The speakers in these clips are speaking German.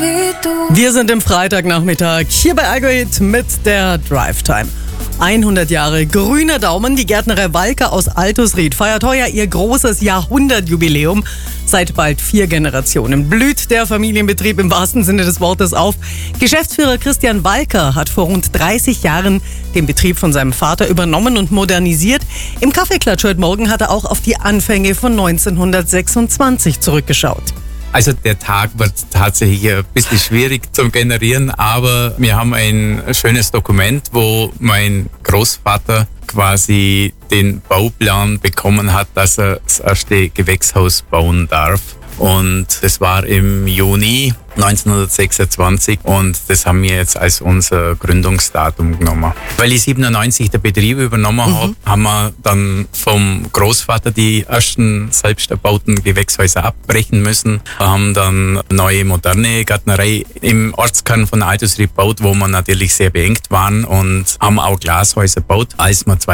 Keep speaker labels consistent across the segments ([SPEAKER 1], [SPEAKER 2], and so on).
[SPEAKER 1] wie du.
[SPEAKER 2] Wir sind im Freitagnachmittag hier bei Allgäu Hit mit der Drive Time. 100 Jahre grüner Daumen. Die Gärtnerei Walker aus Altusried feiert heuer ihr großes Jahrhundertjubiläum. Seit bald 4 Generationen blüht der Familienbetrieb im wahrsten Sinne des Wortes auf. Geschäftsführer Christian Walker hat vor rund 30 Jahren den Betrieb von seinem Vater übernommen und modernisiert. Im Kaffeeklatsch heute Morgen hat er auch auf die Anfänge von 1926 zurückgeschaut.
[SPEAKER 3] Also der Tag wird tatsächlich ein bisschen schwierig zu generieren, aber wir haben ein schönes Dokument, wo mein Großvater quasi den Bauplan bekommen hat, dass er das erste Gewächshaus bauen darf. Und das war im Juni 1926 und das haben wir jetzt als unser Gründungsdatum genommen. Weil ich 97 der Betrieb übernommen habe, haben wir dann vom Großvater die ersten selbst erbauten Gewächshäuser abbrechen müssen. Wir haben dann eine neue moderne Gärtnerei im Ortskern von Altusried gebaut, wo wir natürlich sehr beengt waren, und haben auch Glashäuser gebaut. Als wir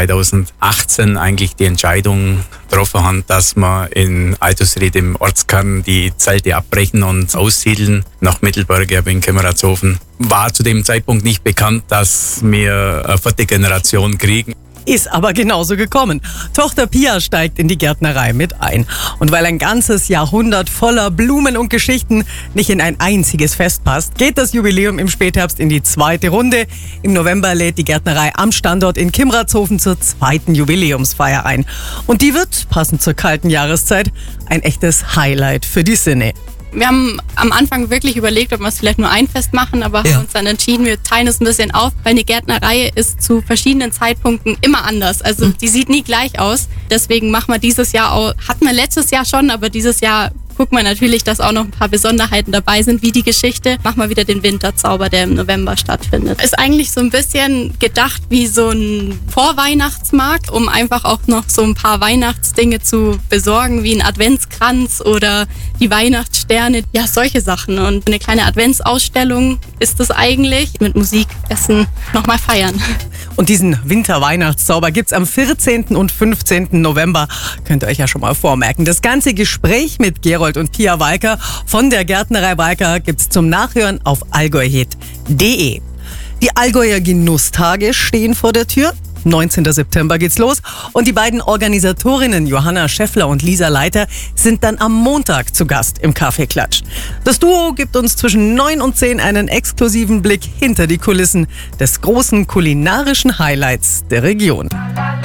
[SPEAKER 3] 2018 eigentlich die Entscheidung getroffen haben, dass wir in Altusried im Ortskern die Zelte abbrechen und aussiedeln nach Mittelberg, in Kemmertshofen, war zu dem Zeitpunkt nicht bekannt, dass wir eine 4. Generation kriegen.
[SPEAKER 2] Ist aber genauso gekommen. Tochter Pia steigt in die Gärtnerei mit ein. Und weil ein ganzes Jahrhundert voller Blumen und Geschichten nicht in ein einziges Fest passt, geht das Jubiläum im Spätherbst in die 2. Runde. Im November lädt die Gärtnerei am Standort in Kimratzhofen zur 2. Jubiläumsfeier ein. Und die wird, passend zur kalten Jahreszeit, ein echtes Highlight für die Sinne.
[SPEAKER 4] Wir haben am Anfang wirklich überlegt, ob wir es vielleicht nur ein Fest machen, aber haben uns dann entschieden, wir teilen es ein bisschen auf, weil eine Gärtnerei ist zu verschiedenen Zeitpunkten immer anders. Also die sieht nie gleich aus. Deswegen machen wir dieses Jahr auch, hatten wir letztes Jahr schon, aber dieses Jahr gucken wir natürlich, dass auch noch ein paar Besonderheiten dabei sind, wie die Geschichte. Machen wir wieder den Winterzauber, der im November stattfindet. Ist eigentlich so ein bisschen gedacht wie so ein Vorweihnachtsmarkt, um einfach auch noch so ein paar Weihnachtsdinge zu besorgen, wie ein Adventskranz oder die Weihnachtssterne. Ja, solche Sachen. Und eine kleine Adventsausstellung ist es eigentlich. Mit Musik, Essen, nochmal feiern.
[SPEAKER 2] Und diesen Winter-Weihnachtszauber gibt's am 14. und 15. November. Könnt ihr euch ja schon mal vormerken. Das ganze Gespräch mit Gerold und Pia Walker von der Gärtnerei Walker gibt's zum Nachhören auf allgäuhit.de. Die Allgäuer Genusstage stehen vor der Tür. 19. September geht's los und die beiden Organisatorinnen Johanna Scheffler und Lisa Leiter sind dann am Montag zu Gast im Kaffeeklatsch. Das Duo gibt uns zwischen 9 und 10 einen exklusiven Blick hinter die Kulissen des großen kulinarischen Highlights der Region.